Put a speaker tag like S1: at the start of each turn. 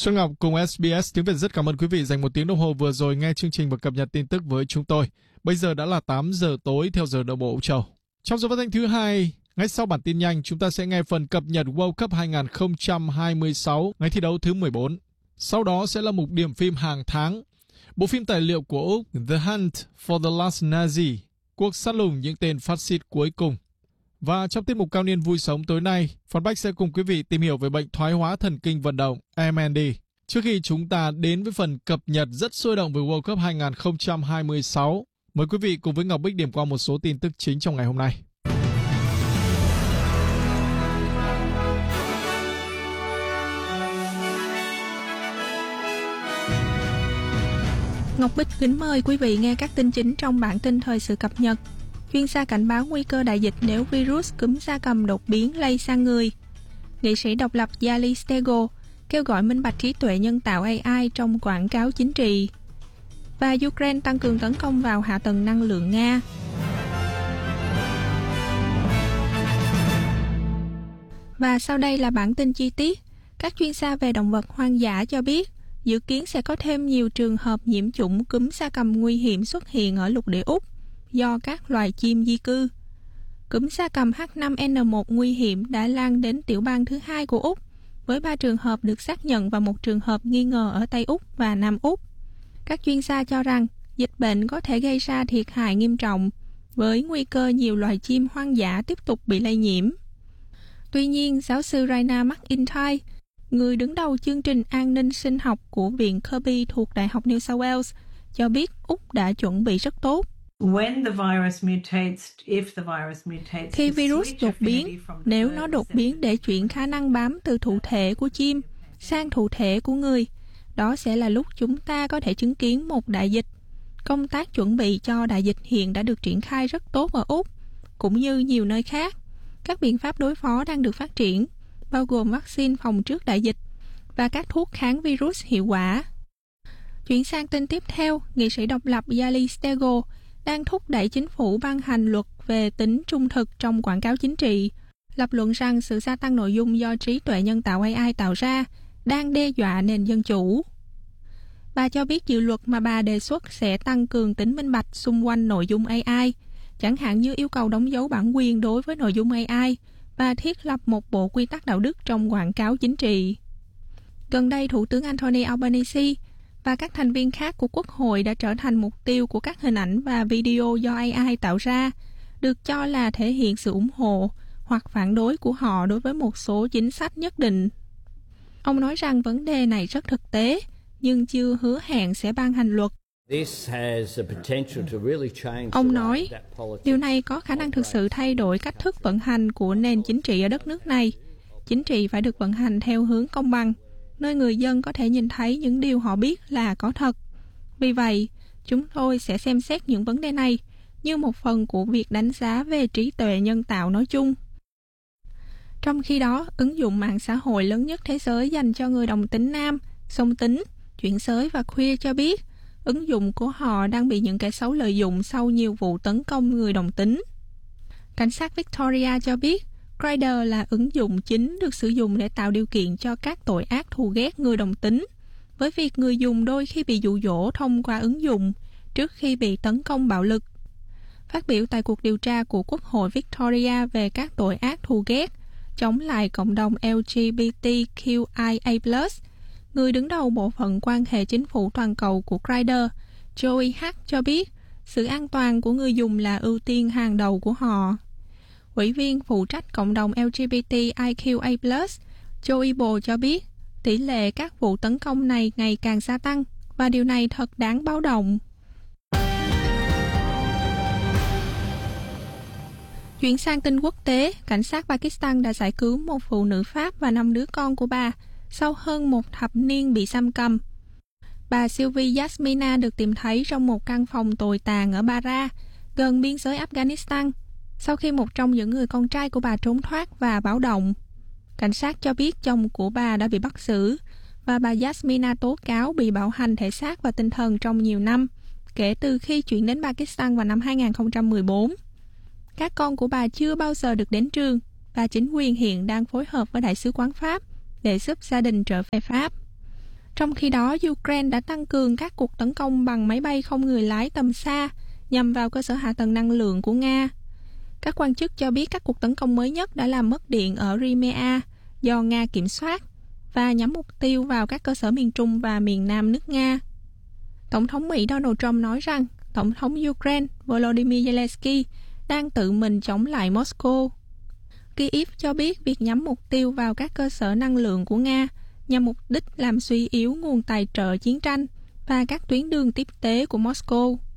S1: Xuân Ngọc cùng SBS tiếng Việt rất cảm ơn quý vị dành một tiếng đồng hồ vừa rồi nghe chương trình và cập nhật tin tức với chúng tôi. Bây giờ đã là 8 giờ tối theo giờ Đông Bộ Âu Châu. Trong giờ phát thanh thứ hai, ngay sau bản tin nhanh, chúng ta sẽ nghe phần cập nhật World Cup 2026, ngày thi đấu thứ 14. Sau đó sẽ là mục điểm phim hàng tháng. Bộ phim tài liệu của Úc The Hunt for the Last Nazi, cuộc săn lùng những tên phát xít cuối cùng. Và trong tiết mục Cao niên vui sống tối nay, Phan Bách sẽ cùng quý vị tìm hiểu về bệnh thoái hóa thần kinh vận động MND. Trước khi chúng ta đến với phần cập nhật rất sôi động về World Cup 2026, mời quý vị cùng với Ngọc Bích điểm qua một số tin tức chính trong ngày hôm nay.
S2: Ngọc Bích kính mời quý vị nghe các tin chính trong bản tin thời sự cập nhật. Chuyên gia cảnh báo nguy cơ đại dịch nếu virus cúm gia cầm đột biến lây sang người. Nghệ sĩ độc lập Yali Stego kêu gọi minh bạch trí tuệ nhân tạo AI trong quảng cáo chính trị. Và Ukraine tăng cường tấn công vào hạ tầng năng lượng Nga. Và sau đây là bản tin chi tiết. Các chuyên gia về động vật hoang dã cho biết, dự kiến sẽ có thêm nhiều trường hợp nhiễm chủng cúm gia cầm nguy hiểm xuất hiện ở lục địa Úc do các loài chim di cư. Cúm gia cầm H5N1 nguy hiểm đã lan đến tiểu bang thứ hai của Úc, với 3 trường hợp được xác nhận và 1 trường hợp nghi ngờ ở Tây Úc và Nam Úc. Các chuyên gia cho rằng dịch bệnh có thể gây ra thiệt hại nghiêm trọng, với nguy cơ nhiều loài chim hoang dã tiếp tục bị lây nhiễm. Tuy nhiên, giáo sư Raina McIntyre, người đứng đầu chương trình an ninh sinh học của Viện Kirby thuộc Đại học New South Wales, cho biết Úc đã chuẩn bị rất tốt. Khi virus đột biến, nếu nó đột biến để chuyển khả năng bám từ thụ thể của chim sang thụ thể của người, đó sẽ là lúc chúng ta có thể chứng kiến một đại dịch. Công tác chuẩn bị cho đại dịch hiện đã được triển khai rất tốt ở Úc, cũng như nhiều nơi khác. Các biện pháp đối phó đang được phát triển, bao gồm vaccine phòng trước đại dịch và các thuốc kháng virus hiệu quả. Chuyển sang tin tiếp theo, nghệ sĩ độc lập Yali Stego đang thúc đẩy chính phủ ban hành luật về tính trung thực trong quảng cáo chính trị, lập luận rằng sự gia tăng nội dung do trí tuệ nhân tạo AI tạo ra đang đe dọa nền dân chủ. Bà cho biết dự luật mà bà đề xuất sẽ tăng cường tính minh bạch xung quanh nội dung AI, chẳng hạn như yêu cầu đóng dấu bản quyền đối với nội dung AI và thiết lập một bộ quy tắc đạo đức trong quảng cáo chính trị. Gần đây, Thủ tướng Anthony Albanese và các thành viên khác của Quốc hội đã trở thành mục tiêu của các hình ảnh và video do AI tạo ra, được cho là thể hiện sự ủng hộ hoặc phản đối của họ đối với một số chính sách nhất định. Ông nói rằng vấn đề này rất thực tế, nhưng chưa hứa hẹn sẽ ban hành luật. Ông nói, điều này có khả năng thực sự thay đổi cách thức vận hành của nền chính trị ở đất nước này. Chính trị phải được vận hành theo hướng công bằng, nơi người dân có thể nhìn thấy những điều họ biết là có thật. Vì vậy, chúng tôi sẽ xem xét những vấn đề này như một phần của việc đánh giá về trí tuệ nhân tạo nói chung. Trong khi đó, ứng dụng mạng xã hội lớn nhất thế giới dành cho người đồng tính nam, song tính, chuyển xới và queer cho biết, ứng dụng của họ đang bị những kẻ xấu lợi dụng sau nhiều vụ tấn công người đồng tính. Cảnh sát Victoria cho biết, Grindr là ứng dụng chính được sử dụng để tạo điều kiện cho các tội ác thù ghét người đồng tính, với việc người dùng đôi khi bị dụ dỗ thông qua ứng dụng trước khi bị tấn công bạo lực. Phát biểu tại cuộc điều tra của Quốc hội Victoria về các tội ác thù ghét chống lại cộng đồng LGBTQIA+, người đứng đầu bộ phận quan hệ chính phủ toàn cầu của Grindr, Joey Hart cho biết, sự an toàn của người dùng là ưu tiên hàng đầu của họ. Ủy viên phụ trách cộng đồng LGBTIQA+, Joey Bồ cho biết, tỷ lệ các vụ tấn công này ngày càng gia tăng và điều này thật đáng báo động. Chuyển sang tin quốc tế, cảnh sát Pakistan đã giải cứu một phụ nữ Pháp và 5 đứa con của bà sau hơn một thập niên bị giam cầm. Bà Sylvie Yasmina được tìm thấy trong một căn phòng tồi tàn ở Bara, gần biên giới Afghanistan, sau khi một trong những người con trai của bà trốn thoát và báo động. Cảnh sát cho biết chồng của bà đã bị bắt giữ và bà Yasmina tố cáo bị bạo hành thể xác và tinh thần trong nhiều năm, kể từ khi chuyển đến Pakistan vào năm 2014. Các con của bà chưa bao giờ được đến trường và chính quyền hiện đang phối hợp với Đại sứ quán Pháp để giúp gia đình trở về Pháp. Trong khi đó, Ukraine đã tăng cường các cuộc tấn công bằng máy bay không người lái tầm xa nhằm vào cơ sở hạ tầng năng lượng của Nga. Các quan chức cho biết các cuộc tấn công mới nhất đã làm mất điện ở Crimea do Nga kiểm soát và nhắm mục tiêu vào các cơ sở miền Trung và miền Nam nước Nga. Tổng thống Mỹ Donald Trump nói rằng Tổng thống Ukraine Volodymyr Zelensky đang tự mình chống lại Moscow. Kyiv cho biết việc nhắm mục tiêu vào các cơ sở năng lượng của Nga nhằm mục đích làm suy yếu nguồn tài trợ chiến tranh và các tuyến đường tiếp tế của Moscow.